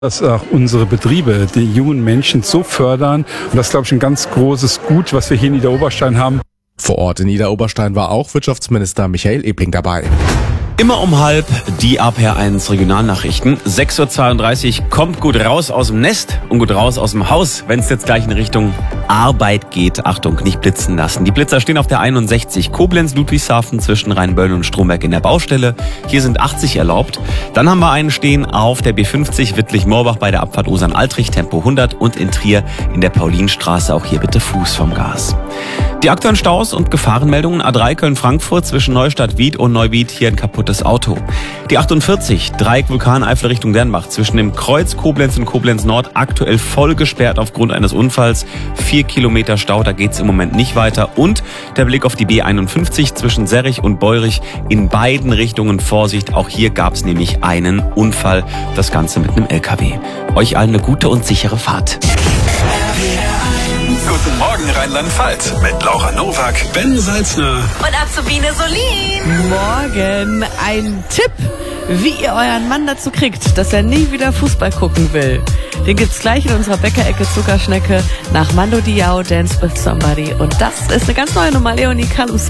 dass auch unsere Betriebe die jungen Menschen so fördern. Und das ist, glaube ich, ein ganz großes Gut, was wir hier in Idar-Oberstein haben. Vor Ort in Idar-Oberstein war auch Wirtschaftsminister Michael Ebling dabei. Immer um 12:30 die APR1 Regionalnachrichten. 6:32 Uhr, kommt gut raus aus dem Nest und gut raus aus dem Haus, wenn es jetzt gleich in Richtung Arbeit geht. Achtung, nicht blitzen lassen. Die Blitzer stehen auf der 61 Koblenz-Ludwigshafen zwischen Rheinböllen und Stromberg in der Baustelle. Hier sind 80 erlaubt. Dann haben wir einen stehen auf der B50 Wittlich-Moorbach bei der Abfahrt Osern-Altrich, Tempo 100 und in Trier in der Paulinstraße. Auch hier bitte Fuß vom Gas. Die aktuellen Staus und Gefahrenmeldungen: A3 Köln-Frankfurt zwischen Neustadt-Wied und Neuwied, hier ein kaputtes Auto. Die 48 Dreieck Vulkaneifel Richtung Dernbach zwischen dem Kreuz Koblenz und Koblenz Nord aktuell voll gesperrt aufgrund eines Unfalls. 4 Kilometer Stau, da geht's im Moment nicht weiter. Und der Blick auf die B51 zwischen Serrich und Beurich, in beiden Richtungen Vorsicht. Auch hier gab's nämlich einen Unfall. Das Ganze mit einem LKW. Euch allen eine gute und sichere Fahrt. Guten Morgen Rheinland-Pfalz mit Laura Nowak, Ben Salzner und Azubine Solin. Morgen ein Tipp, wie ihr euren Mann dazu kriegt, dass er nie wieder Fußball gucken will. Den gibt's gleich in unserer Bäckerecke Zuckerschnecke nach Mando Diao, Dance with Somebody. Und das ist eine ganz neue Nummer, Leonie Kalus.